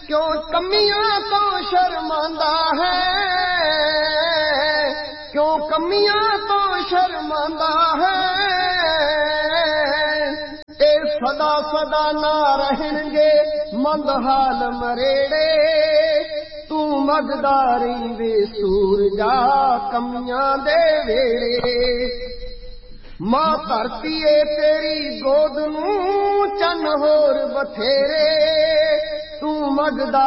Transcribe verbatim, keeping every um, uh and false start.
क्यों कमियां तो शर्मांदा है, क्यों कमियां तो शर्मांदा है। ए सदा सदा ना रहणगे मंदहाल मरेड़े, तू मगदारी वे सूरजा कमियां दे वेड़े। मां धरती ए तेरी गोद नूं चन होर बथेरे, तू मगदा